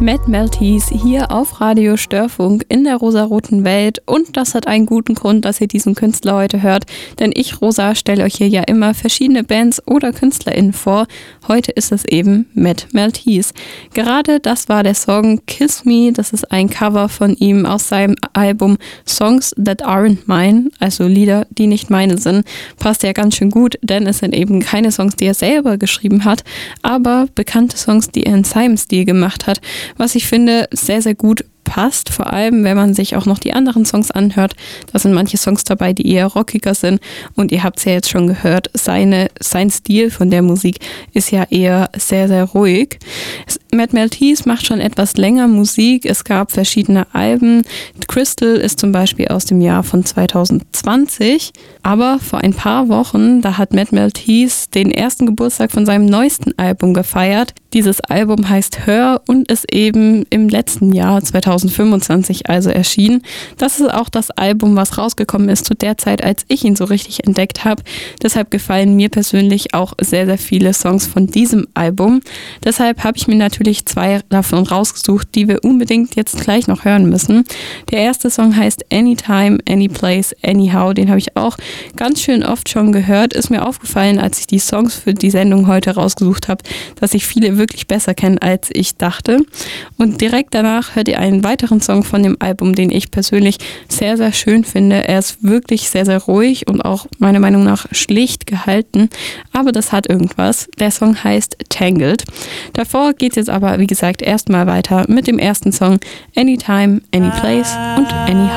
Matt Maltese hier auf Radio Störfunk in der rosaroten Welt, und das hat einen guten Grund, dass ihr diesen Künstler heute hört, denn ich, Rosa, stelle euch hier ja immer verschiedene Bands oder KünstlerInnen vor. Heute ist es eben Matt Maltese. Gerade das war der Song Kiss Me, das ist ein Cover von ihm aus seinem Album Songs That Aren't Mine, also Lieder, die nicht meine sind. Passt ja ganz schön gut, denn es sind eben keine Songs, die er selber geschrieben hat, aber bekannte Songs, die er in seinem Stil gemacht hat, was ich finde sehr, sehr gut passt, vor allem wenn man sich auch noch die anderen Songs anhört. Da sind manche Songs dabei, die eher rockiger sind, und ihr habt es ja jetzt schon gehört, sein Stil von der Musik ist ja eher sehr, sehr ruhig. Matt Maltese macht schon etwas länger Musik, es gab verschiedene Alben. Crystal ist zum Beispiel aus dem Jahr von 2020, aber vor ein paar Wochen, da hat Matt Maltese den ersten Geburtstag von seinem neuesten Album gefeiert. Dieses Album heißt Her und ist eben im letzten Jahr 2025 also erschienen. Das ist auch das Album, was rausgekommen ist zu der Zeit, als ich ihn so richtig entdeckt habe. Deshalb gefallen mir persönlich auch sehr, sehr viele Songs von diesem Album. Deshalb habe ich mir natürlich 2 davon rausgesucht, die wir unbedingt jetzt gleich noch hören müssen. Der erste Song heißt Anytime, Anyplace, Anyhow. Den habe ich auch ganz schön oft schon gehört. Ist mir aufgefallen, als ich die Songs für die Sendung heute rausgesucht habe, dass ich viele wirklich besser kenne, als ich dachte. Und direkt danach hört ihr einen weiteren Song von dem Album, den ich persönlich sehr, sehr schön finde. Er ist wirklich sehr, sehr ruhig und auch meiner Meinung nach schlicht gehalten, aber das hat irgendwas. Der Song heißt Tangled. Davor geht es jetzt aber, wie gesagt, erstmal weiter mit dem ersten Song Anytime, Anyplace und Anyhow.